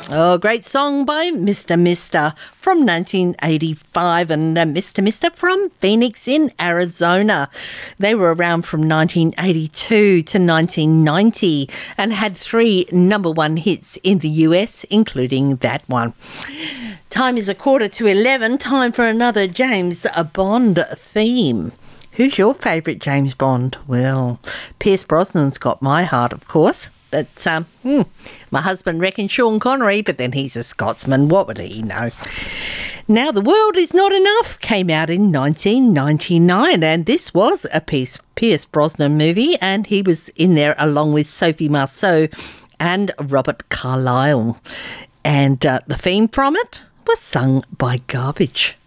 Oh, great song by Mr. Mister from 1985 and Mr. Mister from Phoenix in Arizona. They were around from 1982 to 1990 and had 3 number 1 hits in the US, including that one. Time is 11:15. Time for another James Bond theme. Who's your favourite James Bond? Well, Pierce Brosnan's got my heart, of course. But my husband reckons Sean Connery, but then he's a Scotsman. What would he know? Now, The World Is Not Enough came out in 1999, and this was a Pierce Brosnan movie, and he was in there along with Sophie Marceau and Robert Carlyle. And the theme from it was sung by Garbage.